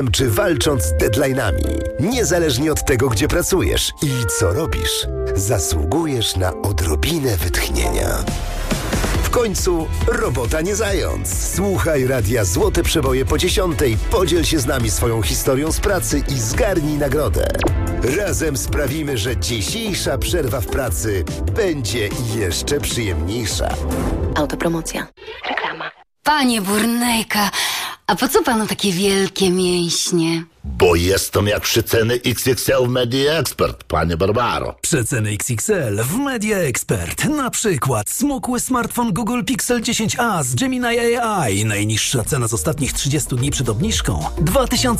czy walcząc z deadline'ami. Niezależnie od tego, gdzie pracujesz i co robisz, zasługujesz na odrobinę wytchnienia. W końcu robota nie zając. Słuchaj Radia Złote Przeboje po 10:00, podziel się z nami swoją historią z pracy i zgarnij nagrodę. Razem sprawimy, że dzisiejsza przerwa w pracy będzie jeszcze przyjemniejsza. Autopromocja. Reklama. Panie Burnejka, a po co panu takie wielkie mięśnie? Bo jestem jak przeceny XXL w Media Expert, panie Barbaro. Przeceny XXL w Media Expert. Na przykład smukły smartfon Google Pixel 10a z Gemini AI. Najniższa cena z ostatnich 30 dni przed obniżką 2000